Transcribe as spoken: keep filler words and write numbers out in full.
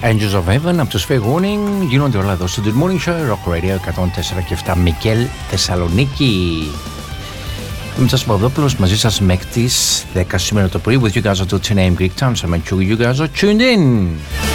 Angels of Heaven από τους Fair Warning γίνονται όλα εδώ στο Good Morning Show, Rock Radio εκατόν τέσσερα και επτά Μικέλ Θεσσαλονίκη. Είμαι Τσάς Παπαδόπουλος μαζί σας μέχρι τις δέκα σήμερα το πρωί with you guys are till ten a m Greek time, so make sure you guys are tuned in.